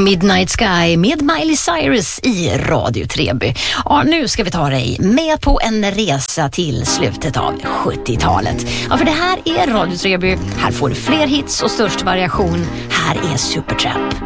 Midnight Sky med Miley Cyrus i Radio Treby. Ja, nu ska vi ta dig med på en resa till slutet av 70-talet. Ja, för det här är Radio Treby. Här får du fler hits och störst variation. Här är Supertramp.